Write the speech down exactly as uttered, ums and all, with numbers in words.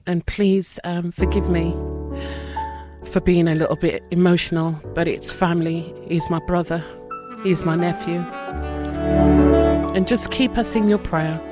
And please um, forgive me for being a little bit emotional, but it's family. He's my brother. He's my nephew. And just keep us in your prayer.